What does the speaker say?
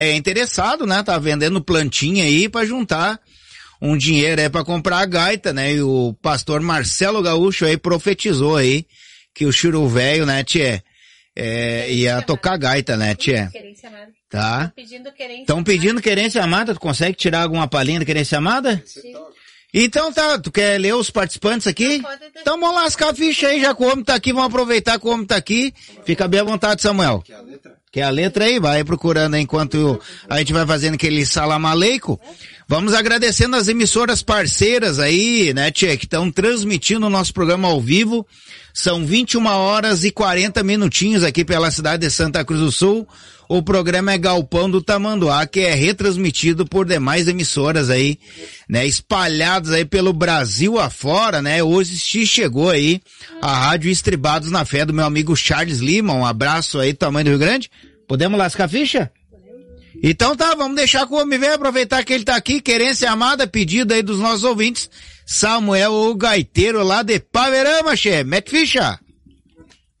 é interessado, né? Tá vendendo plantinha aí pra juntar um dinheiro aí pra comprar a gaita, né? E o pastor Marcelo Gaúcho aí profetizou aí que o Churu Velho, né, tchê, ia tocar gaita, né, tchê? Tá? Estão pedindo querência amada. Tu consegue tirar alguma palhinha da querência amada? Sim. Então tá, tu quer ler os participantes aqui? Então vamos lascar a ficha aí, já que o homem tá aqui, vamos aproveitar que o homem tá aqui. Fica bem à vontade, Samuel. Quer a letra aí? Vai procurando aí enquanto a gente vai fazendo aquele salam aleikum. Vamos agradecendo as emissoras parceiras aí, né, tchê, que estão transmitindo o nosso programa ao vivo. São 21h40 aqui pela cidade de Santa Cruz do Sul. O programa é Galpão do Tamanduá, que é retransmitido por demais emissoras aí, né, espalhadas aí pelo Brasil afora, né. Hoje chegou aí a Rádio Estribados na Fé do meu amigo Charles Lima. Um abraço aí, tamanho do Rio Grande. Podemos lascar a ficha? Então tá, vamos deixar com o homem ver, aproveitar que ele tá aqui, querência amada, pedido aí dos nossos ouvintes, Samuel, o gaiteiro lá de Paverama, che, mete ficha.